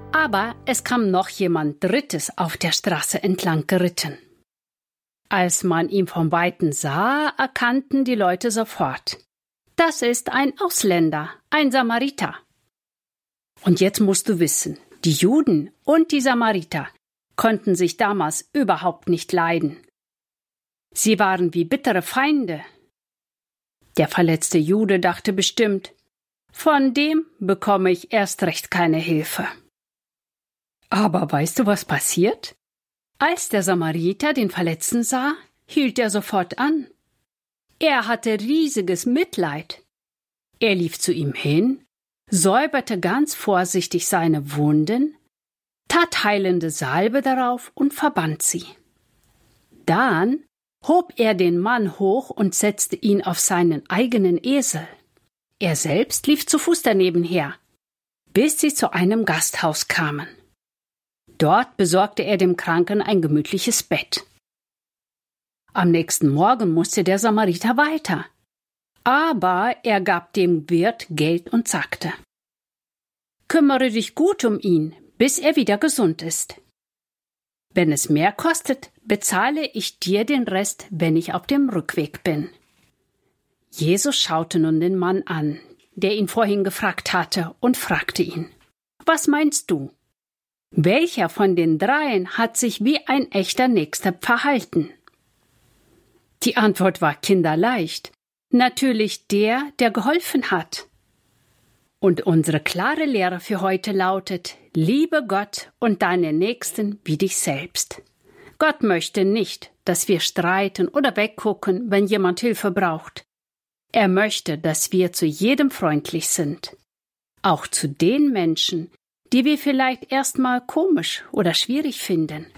Aber es kam noch jemand Drittes auf der Straße entlang geritten. Als man ihn von Weitem sah, erkannten die Leute sofort: Das ist ein Ausländer, ein Samariter. Und jetzt musst du wissen, die Juden und die Samariter konnten sich damals überhaupt nicht leiden. Sie waren wie bittere Feinde. Der verletzte Jude dachte bestimmt: Von dem bekomme ich erst recht keine Hilfe. Aber weißt du, was passiert? Als der Samariter den Verletzten sah, hielt er sofort an. Er hatte riesiges Mitleid. Er lief zu ihm hin, säuberte ganz vorsichtig seine Wunden, tat heilende Salbe darauf und verband sie. Dann hob er den Mann hoch und setzte ihn auf seinen eigenen Esel. Er selbst lief zu Fuß daneben her, bis sie zu einem Gasthaus kamen. Dort besorgte er dem Kranken ein gemütliches Bett. Am nächsten Morgen musste der Samariter weiter, aber er gab dem Wirt Geld und sagte: Kümmere dich gut um ihn, bis er wieder gesund ist. Wenn es mehr kostet, bezahle ich dir den Rest, wenn ich auf dem Rückweg bin. Jesus schaute nun den Mann an, der ihn vorhin gefragt hatte, und fragte ihn: Was meinst du? Welcher von den dreien hat sich wie ein echter Nächster verhalten? Die Antwort war kinderleicht. Natürlich der, der geholfen hat. Und unsere klare Lehre für heute lautet: Liebe Gott und deinen Nächsten wie dich selbst. Gott möchte nicht, dass wir streiten oder weggucken, wenn jemand Hilfe braucht. Er möchte, dass wir zu jedem freundlich sind. Auch zu den Menschen, die wir vielleicht erstmal komisch oder schwierig finden.